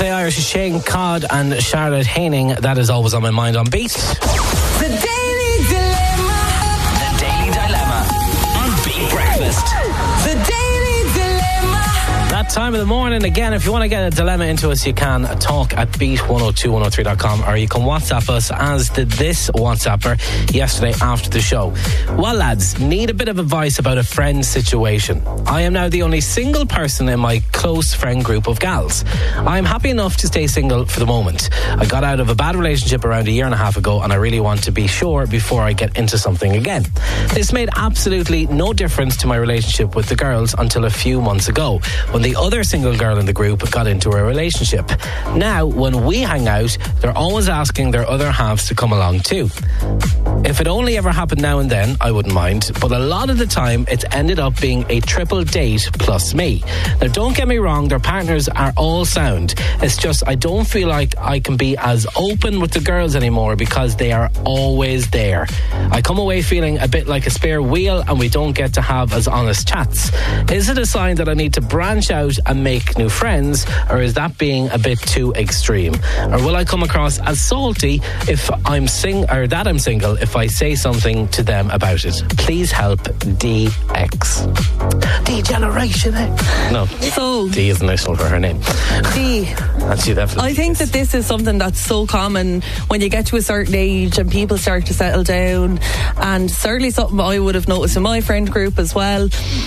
The Irish Shane Codd and Charlotte Haining. That is always on my mind on Beat. The Daily Dilemma. The Daily Dilemma on Beat Breakfast. The Daily Dilemma. That time of the morning. Again, if you want to get a dilemma into us, you can talk at beat102103.com, or you can WhatsApp us, as did this WhatsApper yesterday after the show. Well, lads, need a bit of advice about a friend situation. I am now the only single person in my close friend group of gals. I am happy enough to stay single for the moment. I got out of a bad relationship around a year and a half ago, and I really want to be sure before I get into something again. This made absolutely no difference to my relationship with the girls until a few months ago, when the other single girl in the group got into a relationship. Now, when we hang out, they're always asking their other halves to come along too. If it only ever happened now and then, I wouldn't mind, but a lot of the time it's ended up being a triple date plus me. Now, don't get me wrong, their partners are all sound. It's just I don't feel like I can be as open with the girls anymore because they are always there. I come away feeling a bit like a spare wheel, and we don't get to have as honest chats. Is it a sign that I need to branch out and make new friends, or is that being a bit too extreme? Or will I come across as salty if I'm I'm single if I say something to them about it? Please help, DX. D-Generation X. No, So, D is initial for her name. D, And she definitely I think that this is something that's so common when you get to a certain age and people start to settle down, and certainly something I would have noticed in my friend group as well.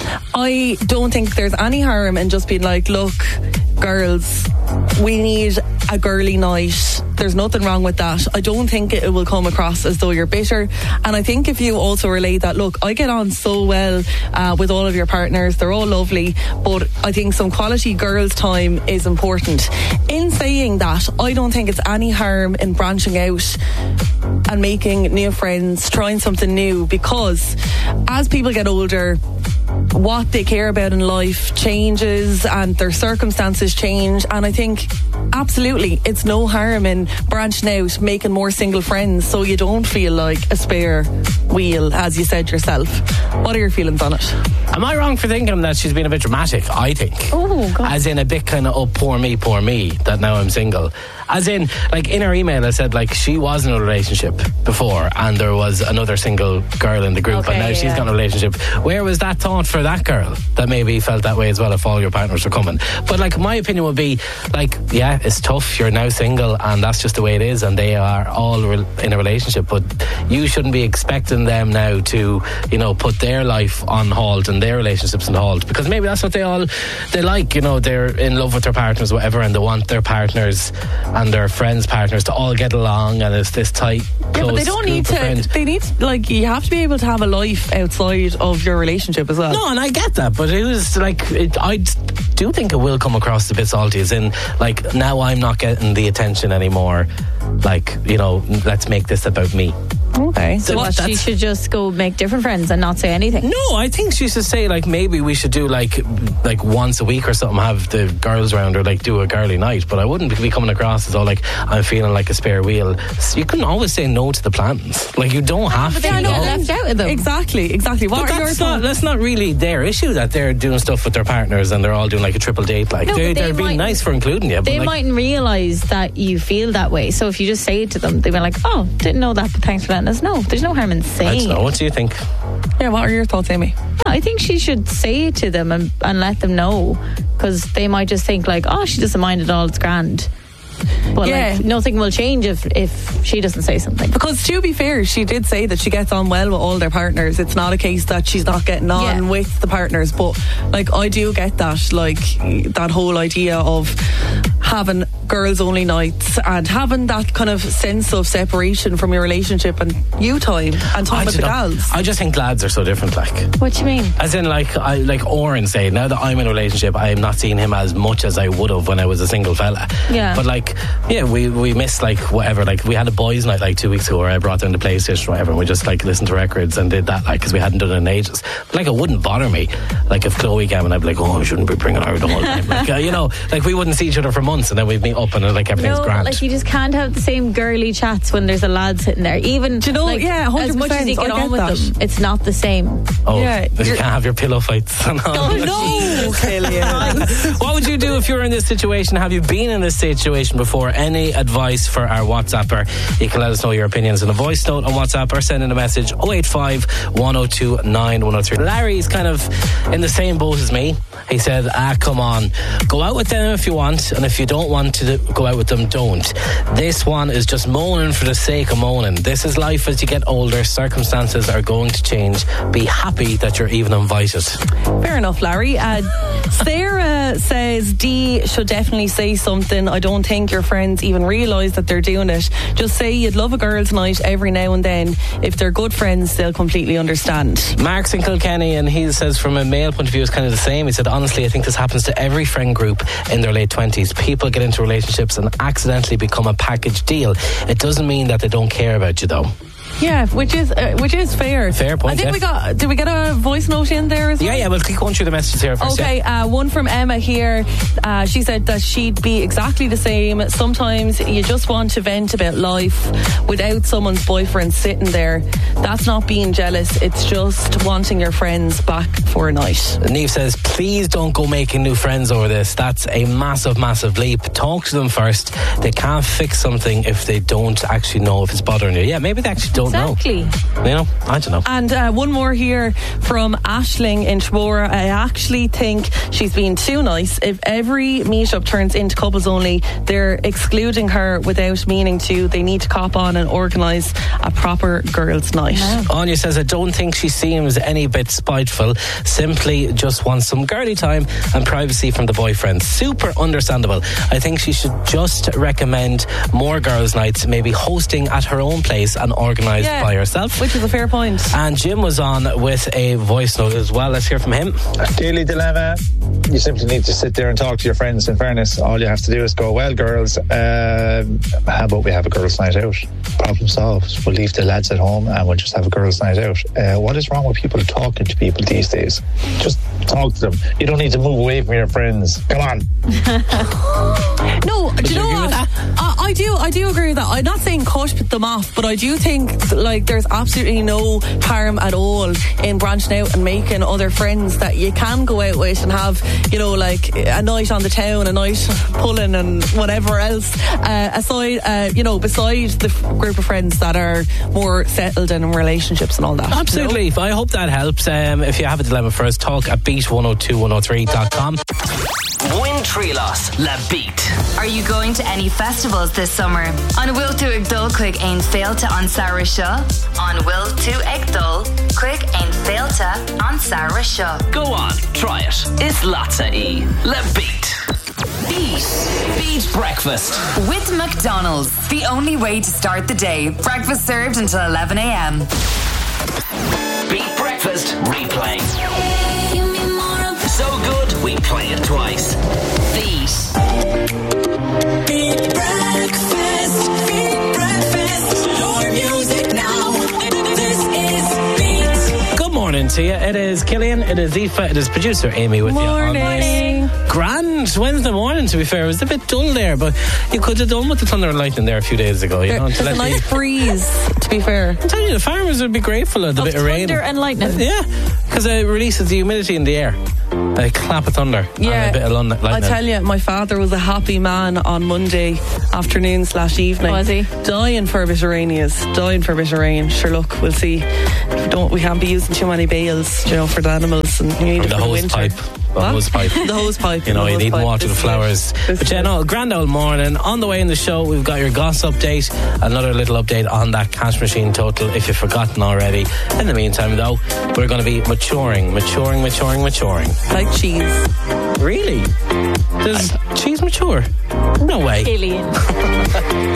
I don't think there's any harm in just being like, look, girls, we need a girly night. There's nothing wrong with that. I don't think it will come across as though you're bitter. And I think if you also relate that, look, I get on so well with all of your partners. They're all lovely. But I think some quality girls' time is important. In saying that, I don't think it's any harm in branching out and making new friends, trying something new, because as people get older, what they care about in life changes and their circumstances change, and I think absolutely it's no harm in branching out, making more single friends, so you don't feel like a spare wheel, as you said yourself. What are your feelings on it? Am I wrong for thinking that she's been a bit dramatic? I think. Oh, God. As in a bit kind of, oh, poor me, that now I'm single. As in, like in her email, I said like she was in a relationship before and there was another single girl in the group, and now she's got in a relationship. Where was that thought for that girl that maybe felt that way as well if all your partners were coming? But like my opinion would be like, yeah, it's tough. You're now single and that's just the way it is, and they are all in a relationship, but you shouldn't be expecting them now to, you know, put their life on hold and their relationships on hold, because maybe that's what they like, you know, they're in love with their partners, whatever, and they want their partners and their friends' partners to all get along, and it's this tight, close but they don't group need of to. friends. They need, like, you have to be able to have a life outside of your relationship as well. No, and I get that, but it was like, I do think it will come across a bit salty, as in, like, now I'm not getting the attention anymore. Like, you know, let's make this about me. Okay. So what, she should just go make different friends and not say anything? No, I think she should say, like, maybe we should do like once a week or something, have the girls around, or like do a girly night. But I wouldn't be coming across as all like, I'm feeling like a spare wheel. So you can always say no to the plans. Like, you don't have to. But then you get left out of them. Exactly. What But are your thoughts? that's not really their issue, that they're doing stuff with their partners and they're all doing like a triple date. Like, No, but they're being nice for including you. But They like, mightn't realise that you feel that way. So if you just say it to them, they'll be like, oh, didn't know that, but thanks for letting us know. There's no harm in I saying don't know. it. What do you think? Yeah, what are your thoughts, Amy? I think she should say it to them and let them know, because they might just think like, oh, she doesn't mind at all, it's grand. But Yeah. like, nothing will change if she doesn't say something. Because to be fair, she did say that she gets on well with all their partners. It's not a case that she's not getting on with the partners. But like, I do get that, like, that whole idea of having girls only nights and having that kind of sense of separation from your relationship and you time and time with the gals. I just think lads are so different. Like, What do you mean? as in, like Oren say, now that I'm in a relationship, I am not seeing him as much as I would have when I was a single fella. Yeah. But like, yeah, we missed like whatever. Like, we had a boys' night like 2 weeks ago where I brought down the PlayStation or whatever, and we just like listened to records and did that, like, because we hadn't done it in ages. But like, it wouldn't bother me. Like, if Chloe came and I'd be like, oh, I shouldn't be bringing her the whole time. Like, you know, like, we wouldn't see each other for months. months and then we'd meet up and like everything's No, grand. like you just can't have the same girly chats when there's a lad sitting there. Even Do you know, like, yeah, 100%, as much as you get I get on with that. them, it's not the same. Oh, Yeah, you can't have your pillow fights. Oh, no, Killian. What would you do if you were in this situation? Have you been in this situation before? Any advice for our WhatsApper? You can let us know your opinions in a voice note on WhatsApp or send in a message 085 102 9103. Larry's kind of in the same boat as me. He said, come on, go out with them if you want, and if you don't want to go out with them, don't. This one is just moaning for the sake of moaning. This is life as you get older. Circumstances are going to change. Be happy that you're even invited. Fair enough, Larry. Sarah says Dee should definitely say something. I don't think your friends even realise that they're doing it. Just say you'd love a girls' night every now and then. If they're good friends, they'll completely understand. Mark's in Kilkenny, and he says from a male point of view it's kind of the same. He said, honestly, I think this happens to every friend group in their late 20s. People get into relationships and accidentally become a package deal. It doesn't mean that they don't care about you, though. Yeah, which is fair. Fair point, I think yeah. did we get a voice note in there as well? Yeah, we'll keep going through the messages here first. Okay, yeah. one from Emma here. She said that she'd be exactly the same. Sometimes you just want to vent about life without someone's boyfriend sitting there. That's not being jealous. It's just wanting your friends back for a night. Neve says, please don't go making new friends over this. That's a massive, massive leap. Talk to them first. They can't fix something if they don't actually know if it's bothering you. Yeah, maybe they actually don't Exactly. know. You know, I don't know. And one more here from Aisling in Trevora. I actually think she's being too nice. If every meetup turns into couples only, they're excluding her without meaning to. They need to cop on and organise a proper girls' night. Anya says, I don't think she seems any bit spiteful. Simply just wants some girly time and privacy from the boyfriend. Super understandable. I think she should just recommend more girls' nights, maybe hosting at her own place and organised by herself. Which is a fair point. And Jim was on with a voice note as well. Let's hear from him. Daily dilemma. You simply need to sit there and talk to your friends. In fairness, all you have to do is go, well, girls, how about we have a girls' night out? Problem solved. We'll leave the lads at home and we'll just have a girls' night out. What is wrong with people talking to people these days? Just talk to them. You don't need to move away from your friends. Come on. No, do you know agree with what? I do agree with that. I'm not saying cut them off, but I do think like there's absolutely no harm at all in branching out and making other friends that you can go out with and have, you know, like a night on the town, a night pulling and whatever else aside, beside the group of friends that are more settled in relationships and all that. Absolutely. I hope that helps. If you have a dilemma for us, talk at beat102103.com. Win Trilos, La Beat. Are you going to any festivals this summer? An Will to Igdol quick ein féilte an Sarah Shaw. An Will to Igdol quick ein féilte an Sarah Shaw. Go on, try it. It's Latza E. La Beat. Beat breakfast. With McDonald's, the only way to start the day. Breakfast served until 11 a.m. Beat breakfast replay. So good, we play it twice. Beat breakfast. Your music now. This is Beat. Good morning to you. It is Killian, it is Aoife, it is producer Amy with you on Morning. this grand Wednesday morning, to be fair. It was a bit dull there, but you could have done with the thunder and lightning there a few days ago. You know, to There's a let nice breeze, to be fair. I'm telling you, the farmers would be grateful of the bit of rain. Thunder and lightning. Yeah, because it releases the humidity in the air. A clap of thunder and a bit of lightning. I tell you, my father was a happy man on Monday afternoon/evening. Was he? Dying for a bit of rain, he is. Dying for a bit of rain. Sure, look, we'll see. We can't be using too many bales, for the animals. And you need Or it the for hose winter. pipe. What? Hose pipe. The hose pipe. You know, you need water the flowers. This But is yeah, no, grand old morning. On the way in the show, we've got your goss update. Another little update on that cash machine total, if you've forgotten already. In the meantime, though, we're going to be maturing. like cheese. Really? Does cheese mature? No way. Alien.